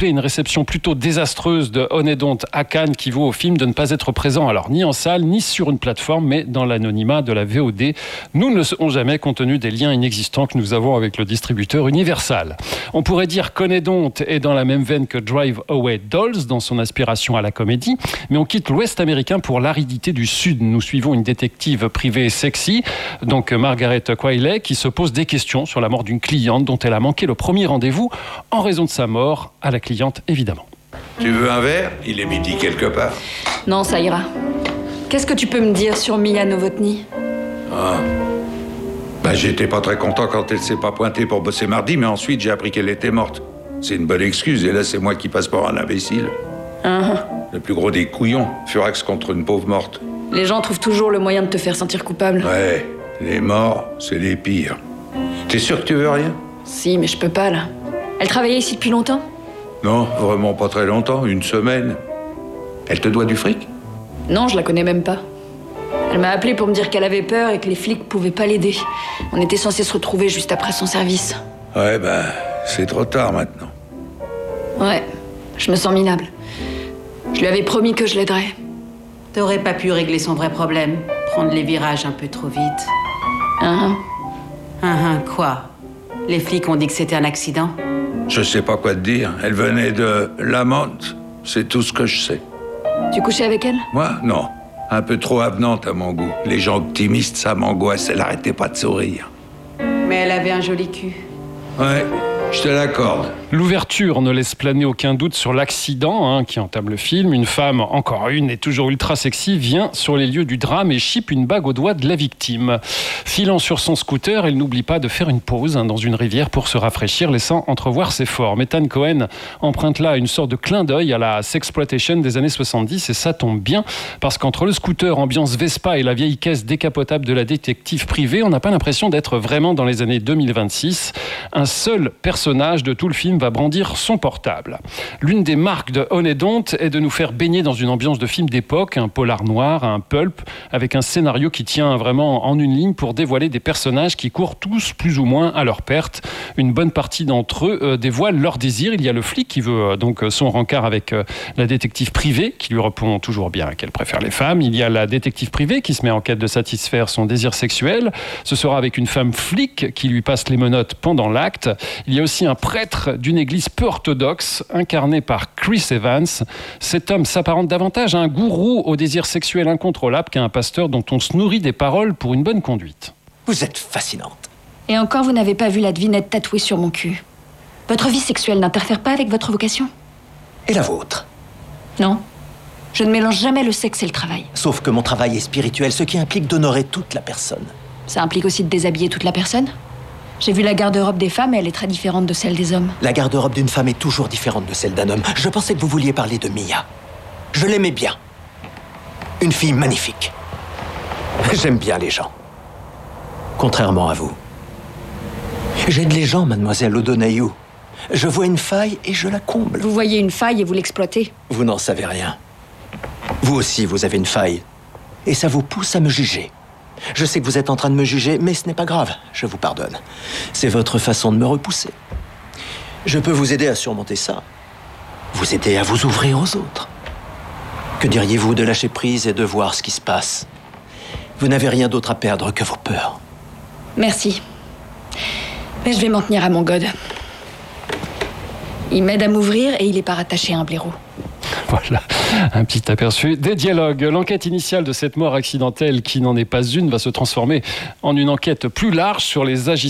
couplé à une réception plutôt désastreuse de On et Don't à Cannes qui vaut au film de ne pas être présent, alors ni en salle, ni sur une plateforme, mais dans l'anonymat de la VOD. Nous ne le saurons jamais compte tenu des liens inexistants que nous avons avec le distributeur Universal. On pourrait dire qu'On et Don't est dans la même veine que Drive Away Dolls dans son aspiration à la comédie, mais on quitte l'Ouest américain pour l'aridité du Sud. Nous suivons une détective privée sexy, donc Margaret Qualley, qui se pose des questions sur la mort d'une cliente dont elle a manqué le premier rendez-vous en raison de sa mort, à la cliente évidemment. Tu veux un verre? Il est midi quelque part. Non, ça ira. Qu'est-ce que tu peux me dire sur Mia Novotny? J'étais pas très content quand elle s'est pas pointée pour bosser mardi, mais ensuite j'ai appris qu'elle était morte. C'est une bonne excuse, et là c'est moi qui passe pour un imbécile. Le plus gros des couillons, furax contre une pauvre morte. Les gens trouvent toujours le moyen de te faire sentir coupable. Ouais, les morts, c'est les pires. T'es sûr que tu veux rien? Si, mais je peux pas, là. Elle travaillait ici depuis longtemps? Non, vraiment pas très longtemps, une semaine. Elle te doit du fric? Non, je la connais même pas. Elle m'a appelé pour me dire qu'elle avait peur et que les flics pouvaient pas l'aider. On était censés se retrouver juste après son service. Ouais, c'est trop tard maintenant. Ouais, je me sens minable. Je lui avais promis que je l'aiderais. T'aurais pas pu régler son vrai problème, prendre les virages un peu trop vite. Quoi? Les flics ont dit que c'était un accident? Je sais pas quoi te dire. Elle venait de Lamont. C'est tout ce que je sais. Tu couchais avec elle? Moi, non. Un peu trop avenante à mon goût. Les gens optimistes, ça m'angoisse. Elle arrêtait pas de sourire. Mais elle avait un joli cul. Ouais, je te l'accorde. L'ouverture ne laisse planer aucun doute sur l'accident qui entame le film. Une femme, encore une et toujours ultra sexy, vient sur les lieux du drame et chipe une bague au doigt de la victime. Filant sur son scooter, elle n'oublie pas de faire une pause dans une rivière pour se rafraîchir, laissant entrevoir ses formes. Ethan Cohen emprunte là une sorte de clin d'œil à la sexploitation des années 70 et ça tombe bien parce qu'entre le scooter ambiance Vespa et la vieille caisse décapotable de la détective privée, on n'a pas l'impression d'être vraiment dans les années 2026. Un seul personnage de tout le film va brandir son portable. L'une des marques de On et Don't est de nous faire baigner dans une ambiance de film d'époque, un polar noir, un pulp, avec un scénario qui tient vraiment en une ligne pour dévoiler des personnages qui courent tous plus ou moins à leur perte. Une bonne partie d'entre eux dévoilent leur désir. Il y a le flic qui veut donc son rencard avec la détective privée, qui lui répond toujours bien qu'elle préfère les femmes. Il y a la détective privée qui se met en quête de satisfaire son désir sexuel. Ce sera avec une femme flic qui lui passe les menottes pendant l'acte. Il y a aussi un prêtre d'une église peu orthodoxe, incarné par Chris Evans. Cet homme s'apparente davantage à un gourou au désir sexuel incontrôlable qu'à un pasteur dont on se nourrit des paroles pour une bonne conduite. Vous êtes fascinante. Et encore, vous n'avez pas vu la devinette tatouée sur mon cul. Votre vie sexuelle n'interfère pas avec votre vocation? Et la vôtre? Non. Je ne mélange jamais le sexe et le travail. Sauf que mon travail est spirituel, ce qui implique d'honorer toute la personne. Ça implique aussi de déshabiller toute la personne? J'ai vu la garde-robe des femmes et elle est très différente de celle des hommes. La garde-robe d'une femme est toujours différente de celle d'un homme. Je pensais que vous vouliez parler de Mia. Je l'aimais bien. Une fille magnifique. J'aime bien les gens. Contrairement à vous. J'aide les gens, mademoiselle O'Donoghue. Je vois une faille et je la comble. Vous voyez une faille et vous l'exploitez? Vous n'en savez rien. Vous aussi, vous avez une faille. Et ça vous pousse à me juger. Je sais que vous êtes en train de me juger, mais ce n'est pas grave, je vous pardonne. C'est votre façon de me repousser. Je peux vous aider à surmonter ça. Vous aider à vous ouvrir aux autres. Que diriez-vous de lâcher prise et de voir ce qui se passe? Vous n'avez rien d'autre à perdre que vos peurs. Merci. Mais je vais m'en tenir à mon god. Il m'aide à m'ouvrir et il n'est pas rattaché à un blaireau. Voilà, un petit aperçu des dialogues. L'enquête initiale de cette mort accidentelle, qui n'en est pas une, va se transformer en une enquête plus large sur les agissements